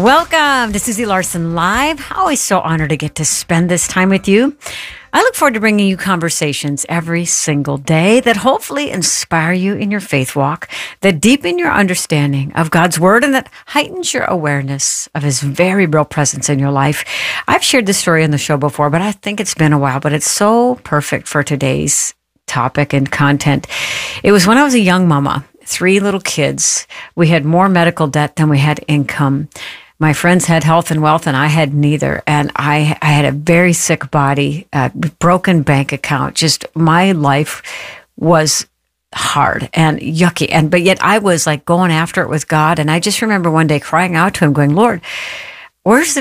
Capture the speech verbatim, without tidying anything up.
Welcome to Susie Larson Live. Always so honored to get to spend this time with you. I look forward to bringing you conversations every single day that hopefully inspire you in your faith walk, that deepen your understanding of God's Word, and that heightens your awareness of His very real presence in your life. I've shared this story on the show before, but I think it's been a while, but it's so perfect for today's topic and content. It was when I was a young mama, three little kids. We had more medical debt than we had income. My friends had health and wealth, and I had neither. And I, I had a very sick body, a broken bank account. Just my life was hard and yucky. And but yet I was like going after it with God. And I just remember one day crying out to Him, going, "Lord, where's the